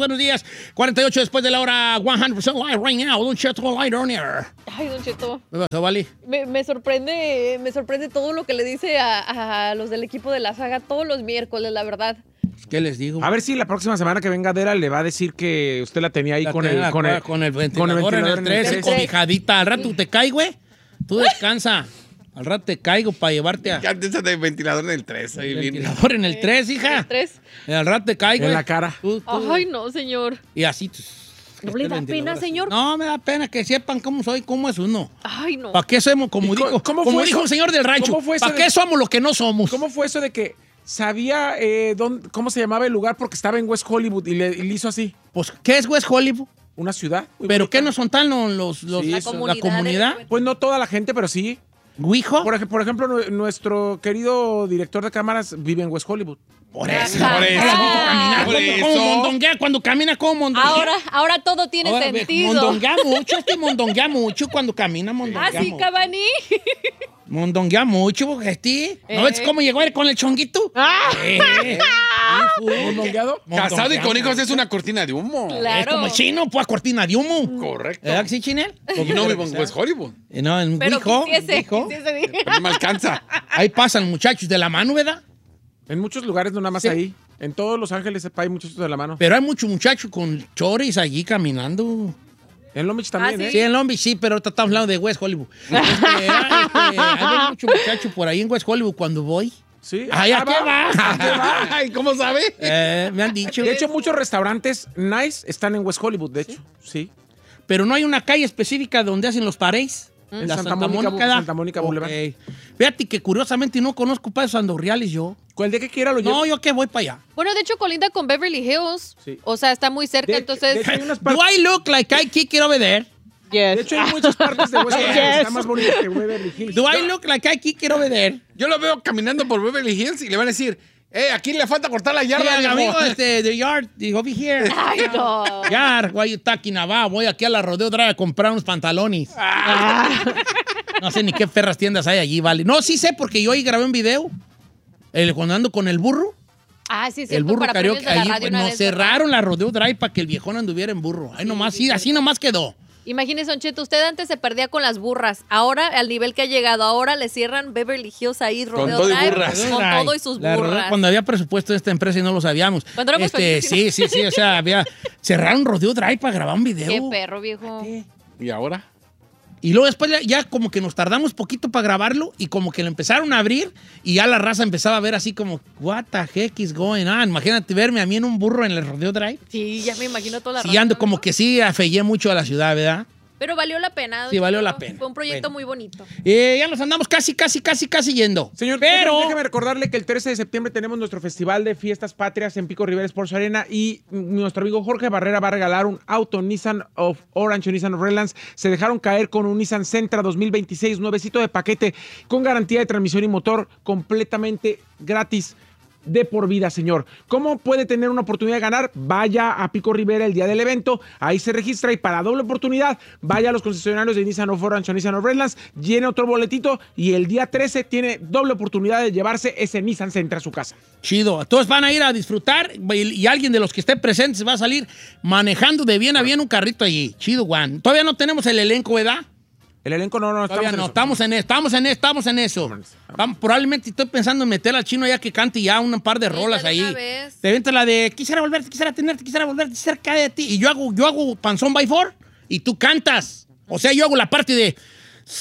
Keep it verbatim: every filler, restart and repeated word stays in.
buenos días. cuarenta y ocho después de la hora, cien por ciento live right now. Don Cheto live on air. Ay, Don Cheto. ¿Qué pasó, Vali? Me, me sorprende, me sorprende todo lo que le dice a, a los del equipo de la saga todos los miércoles, la verdad. ¿Qué les digo? A ver si la próxima semana que venga Adela le va a decir que usted la tenía ahí La con, tenía el, la con, el, con el ventilador, con el ventilador en el trece, el cobijadita. Al rato te cae, güey. Tú descansa. Al rato te caigo para llevarte a... Ya antes de ventilador en el tres. Ahí El viene. ventilador en el tres, hija. El tres. Y al rato te caigo. en la cara. Tú- tú- Ay, no, señor. Y así... ¿No le da Este pena, ventilador así. señor? No, me da pena que sepan cómo soy, cómo es uno. Ay, no. ¿Para qué somos? Como ¿Y co- dijo, cómo como fue dijo eso? un señor del rancho. ¿Cómo fue eso ¿Para de- qué somos lo que no somos? ¿Cómo fue eso de que sabía eh, dónde, cómo se llamaba el lugar porque estaba en West Hollywood y le, y le hizo así? Pues, ¿qué es West Hollywood? Una ciudad. muy ¿Pero bonita. qué no son tan los, los, los- Sí, la, eso. comunidad, la comunidad? Pues no toda la gente, pero sí. ¿Guijo? Por, ej- por ejemplo, nu- nuestro querido director de cámaras vive en West Hollywood. Por eso. Ajá. Por eso. Caminar, Por como, eso. como mondonguea, cuando camina como mondonguea. Ahora, ahora todo tiene Ahora, ve, sentido. mondonguea mucho, es que mondonguea mucho cuando camina, Ah, mondonguea sí, mucho. Cabani. Mondonguea mucho, porque este. ¿No Eh. ves cómo llegó él con el chonguito? Ah. Eh, ¿Mondongueado? Casado y con hijos mondonguea es una cortina de humo. Claro. Es como el chino, pues cortina de humo. Correcto. ¿Verdad que sí, Chinel? Y no vivo en West Hollywood. Eh, No, en Pero Guijo, quisiese, Guijo. quisiese decir. Pero no me alcanza. Ahí pasan muchachos de la mano, ¿verdad? En muchos lugares, no nada más Sí. ahí. En todos Los Ángeles hay muchos de la mano. Pero hay muchos muchachos con choris allí caminando. En Long Beach también, Ah, ¿eh? Sí, en Long Beach sí, pero ahorita estamos hablando de West Hollywood. Este, ah, este, hay muchos muchachos por ahí en West Hollywood cuando voy. Sí. Ay, ¿a Ah, qué va? Ay, ¿cómo sabe? Eh, me han dicho. De hecho, muchos restaurantes nice están en West Hollywood, de hecho. Sí. Pero no hay una calle específica donde hacen los paréis. En La Santa Mónica, ¿da? Santa Mónica Boulevard. Ok. Fíjate que curiosamente no conozco para esos andorreales yo. ¿Cuál de qué quiera lo llevo? No, yo que voy para allá. Bueno, de hecho, colinda con Beverly Hills. Sí. O sea, está muy cerca, De- entonces... de hecho, hay unas Do partes- I look like I kick it over there? De hecho, hay muchas partes de West Hollywood que Yes. están más bonitas que Beverly Hills. Do I look like I kick it over there? Yo lo veo caminando por Beverly Hills y le van a decir, eh, aquí le falta cortar la Sí, yarda, al viejo. amigo este, de Yard, digo, over here. Ay, no. Yard, why you talking about? Voy aquí a la Rodeo Drive a comprar unos pantalones. No sé ni qué ferras tiendas hay allí, vale. No, sí sé, porque yo ahí grabé un video. El, cuando ando con el burro. Ah, sí, es El cierto, burro para karaoke, premios de la ahí radio una nos vez, ¿verdad? cerraron la Rodeo Drive para que el viejón anduviera en burro. Ahí nomás, sí, así nomás quedó. Imagínese, Don Cheto, usted antes se perdía con las burras. Ahora, al nivel que ha llegado, ahora le cierran Beverly Hills ahí, Rodeo todo y Drive, burras. con todo y sus La Rodeo- burras. Cuando había presupuesto de esta empresa y no lo sabíamos. Cuando éramos este, sí, sí, sí, o sea, había cerraron Rodeo Drive para grabar un video. Qué perro, viejo. ¿Y ahora? Y luego después ya, ya como que nos tardamos poquito para grabarlo y como que lo empezaron a abrir y ya la raza empezaba a ver así como, what the heck is going on? Imagínate verme a mí en un burro en el Rodeo Drive. Sí, ya me imagino toda la Sí, raza, ando ¿no? como que sí afeillé mucho a la ciudad, ¿verdad? Pero valió la pena. Don Sí, valió Cheto. la pena. Fue un proyecto Bueno. muy bonito. Eh, ya nos andamos casi, casi, casi, casi yendo. Señor, pero... déjeme, déjeme recordarle que el trece de septiembre tenemos nuestro Festival de Fiestas Patrias en Pico Rivera Sports Arena y nuestro amigo Jorge Barrera va a regalar un auto Nissan of Orange o Nissan of Redlands. Se dejaron caer con un Nissan Sentra dos mil veintiséis, nuevecito de paquete, con garantía de transmisión y motor completamente gratis. De por vida, señor. ¿Cómo puede tener una oportunidad de ganar? Vaya a Pico Rivera el día del evento, ahí se registra y para doble oportunidad, vaya a los concesionarios de Nissan of Orange o Nissan of Redlands, llene otro boletito y el día trece tiene doble oportunidad de llevarse ese Nissan Sentra a su casa. Chido. Todos van a ir a disfrutar y, y alguien de los que esté presentes va a salir manejando de bien a bien un carrito allí. Chido, Juan. Todavía no tenemos el elenco, ¿verdad? El elenco no, no, Todavía estamos en no, eso. estamos en, estamos en, estamos en eso. Vamos, probablemente estoy pensando en meter al chino ya que cante ya un par de Sí, rolas ya de ahí. una vez. Te vente la de quisiera volverte, quisiera tenerte, quisiera volverte cerca de ti. Y yo hago, yo hago Panzón by Four y tú cantas. O sea, yo hago la parte de